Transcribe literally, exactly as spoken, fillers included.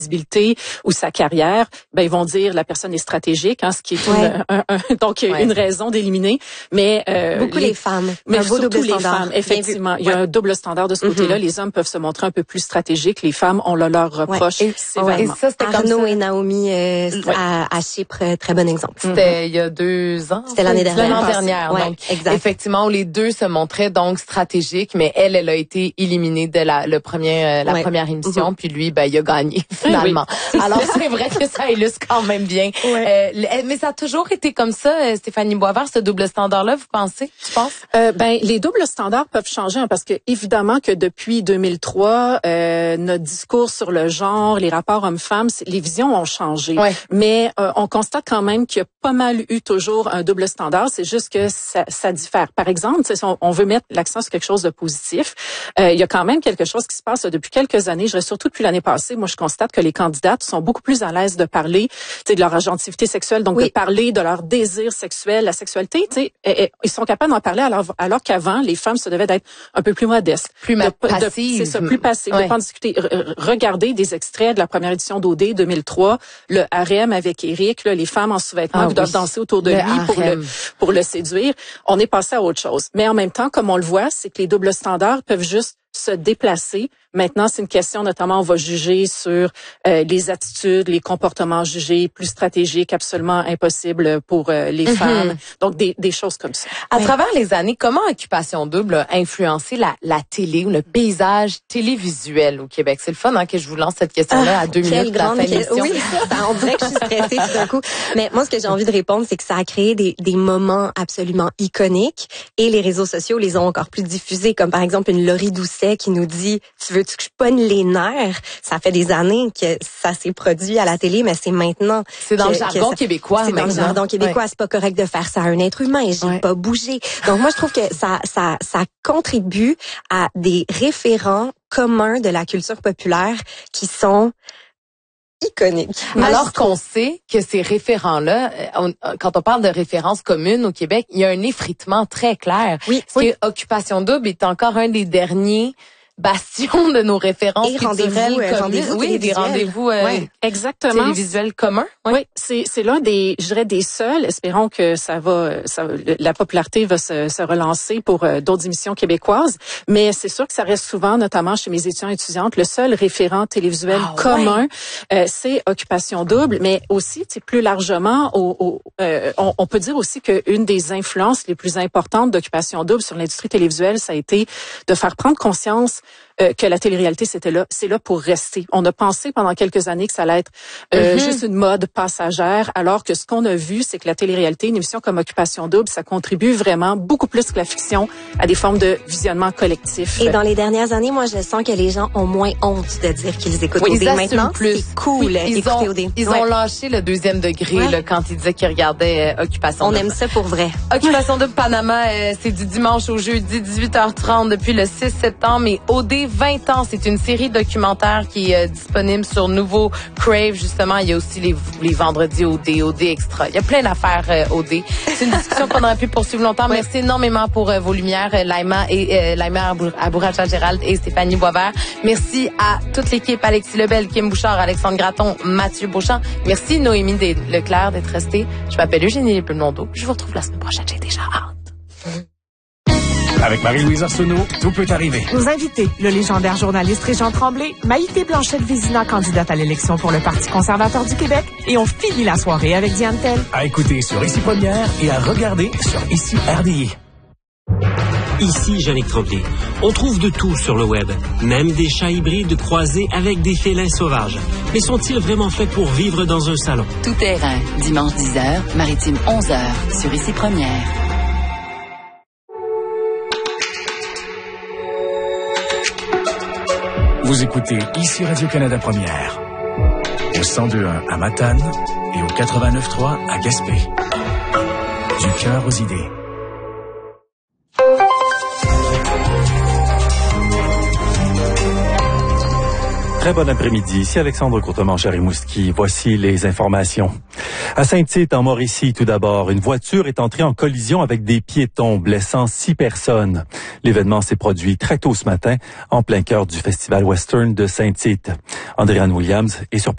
visibilité ou sa carrière, ben ils vont dire la personne est stratégique, hein, ce qui est une, ouais. un, un, donc ouais. une raison d'éliminer. Mais euh, beaucoup les, les femmes, mais un beau surtout double les standard. femmes, effectivement, il y a ouais. un double standard de ce côté-là. Mm-hmm. Les hommes peuvent se montrer un peu plus stratégiques, les femmes on le leur reproche. Ouais. Et, sévèrement. Et ça c'était Arnaud comme ça. Et Naomi euh, ouais. à, à Chypre, très bon exemple. C'était mm-hmm. il y a deux ans. C'était l'année dernière. L'année dernière. Ouais, donc exact. effectivement, les deux se montraient donc stratégiques, mais elle, elle a été éliminée de la le premier euh, la ouais. première émission, mm-hmm. puis lui, ben il a gagné finalement. Oui. Alors c'est vrai que ça illustre quand même bien. Ouais. Euh, mais ça a toujours été comme ça, Stéphanie Boisvert, ce double standard-là, vous pensez? Tu penses? Euh, ben les doubles standards peuvent changer, hein, parce que évidemment que depuis deux mille trois, euh, notre discours sur le genre, les rapports hommes-femmes, les visions ont changé. Ouais. Mais euh, on constate quand même qu'il y a pas mal eu toujours un double standard. C'est juste que ça, ça diffère. Par exemple, si on, on veut mettre l'accent sur quelque chose de positif, euh, il y a quand même quelque chose qui se passe là, depuis quelques années. Je dirais surtout depuis l'année passée. Moi, je constate que les candidates sont beaucoup plus à l'aise de parler, tu sais, de leur agentivité sexuelle, donc oui. de parler de leur désir sexuel, la sexualité. Tu sais, et, et, ils sont capables d'en parler alors, alors qu'avant, les femmes se devaient d'être un peu plus modestes, plus de, passives. C'est ça, plus passives. Ouais. De pas en discuter. R- regardez des extraits de la première édition d'O D deux mille trois, le harem avec Eric, là, les femmes en sous-vêtements ah, qui oui. doivent danser autour de le lui pour le pour le séduire. On est passé à autre chose. Mais en même temps, comme on le voit, c'est que les doubles standards peuvent juste se déplacer. Maintenant, c'est une question, notamment, on va juger sur euh, les attitudes, les comportements jugés plus stratégiques, absolument impossibles pour euh, les mm-hmm. femmes. Donc, des, des choses comme ça. À ouais. travers les années, comment Occupation Double a influencé la, la télé ou le paysage télévisuel au Québec? C'est le fun hein, que je vous lance cette question-là ah, à deux minutes de la fin de l'émission. Oui, on dirait que je suis stressée tout d'un coup. Mais moi, ce que j'ai envie de répondre, c'est que ça a créé des, des moments absolument iconiques et les réseaux sociaux les ont encore plus diffusés, comme par exemple une Laurie Doucet qui nous dit « Tu veux-tu que je pogne les nerfs? » Ça fait des années que ça s'est produit à la télé, mais c'est maintenant. C'est dans que, le jargon ça, québécois. C'est maintenant. Dans le jargon québécois. Ouais. C'est pas correct de faire ça à un être humain. J'ai ouais. pas bougé. Donc moi, je trouve que ça, ça, ça contribue à des référents communs de la culture populaire qui sont iconique. Alors qu'on sait que ces référents-là, on, quand on parle de références communes au Québec, il y a un effritement très clair. Oui. Parce oui. que Occupation Double est encore un des derniers bastions de nos références et culturelles rendez-vous, communes. rendez-vous oui, des rendez-vous euh, ouais, exactement. télévisuels communs. Oui, oui c'est c'est l'un des, je dirais des seuls. Espérons que ça va, ça, la popularité va se, se relancer pour euh, d'autres émissions québécoises. Mais c'est sûr que ça reste souvent, notamment chez mes étudiants et étudiantes, le seul référent télévisuel ah, commun, ouais. euh, c'est Occupation Double. Mais aussi, c'est plus largement, au, au, euh, on, on peut dire aussi qu'une des influences les plus importantes d'Occupation Double sur l'industrie télévisuelle, ça a été de faire prendre conscience Euh, que la télé-réalité, c'était là, c'est là pour rester. On a pensé pendant quelques années que ça allait être euh, mm-hmm. juste une mode passagère, alors que ce qu'on a vu, c'est que la télé-réalité, une émission comme Occupation Double, ça contribue vraiment beaucoup plus que la fiction à des formes de visionnement collectif. Et dans les dernières années, moi, je sens que les gens ont moins honte de dire qu'ils écoutent oui, O D. Ils Maintenant, plus. c'est cool ils d'écouter ont, O D. Ils ouais. ont lâché le deuxième degré ouais. là, quand ils disaient qu'ils regardaient euh, Occupation On Double. On aime ça pour vrai. Occupation Double Panama, euh, c'est du dimanche au jeudi, dix-huit heures trente depuis le six septembre. Et O D vingt ans, c'est une série documentaire qui est euh, disponible sur Nouveau Crave, justement. Il y a aussi les, les vendredis O D, O D Extra. Il y a plein d'affaires euh, O D. C'est une discussion qu'on aurait pu poursuivre longtemps. Ouais. Merci énormément pour euh, vos lumières, euh, Laima et euh, Laima Abouracha-Gérald et Stéphanie Boisvert. Merci à toute l'équipe, Alexis Lebel, Kim Bouchard, Alexandre Gratton, Mathieu Beauchamp. Merci Noémie Des- Leclerc d'être restée. Je m'appelle Eugénie Lépelmondo. Je vous retrouve la semaine prochaine. J'ai déjà hâte. Avec Marie-Louise Arsenault, tout peut arriver. Nos invités, le légendaire journaliste Régent Tremblay, Maïté Blanchette-Vézina, candidate à l'élection pour le Parti conservateur du Québec, et on finit la soirée avec Diane Tell. À écouter sur Ici Première et à regarder sur Ici R D I. Ici Jannick Tremblay. On trouve de tout sur le web, même des chats hybrides croisés avec des félins sauvages. Mais sont-ils vraiment faits pour vivre dans un salon? Tout terrain, dimanche dix heures, maritime onze heures, sur Ici Première. Vous écoutez Ici Radio-Canada Première, au cent deux point un à Matane et au quatre-vingt-neuf point trois à Gaspé. Du cœur aux idées. Très bon après-midi. Ici Alexandre Courtemanche à Rimouski. Voici les informations. À Saint-Tite, en Mauricie, tout d'abord, une voiture est entrée en collision avec des piétons, blessant six personnes. L'événement s'est produit très tôt ce matin, en plein cœur du Festival Western de Saint-Tite. Andréane Williams est sur place.